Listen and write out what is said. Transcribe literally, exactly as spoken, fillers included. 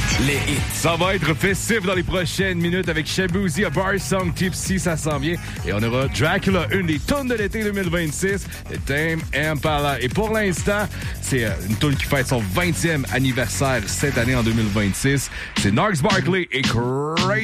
Les hits. Ça va être festif dans les prochaines minutes avec Shabuzi, A Bar Song Tipsy, ça s'en vient. Et on aura Dracula, une des tunes de l'été deux mille vingt-six, de Tame Impala. Et pour l'instant, c'est une tune qui fête son vingtième anniversaire cette année en deux mille vingt-six. C'est Gnarls Barkley et Crazy.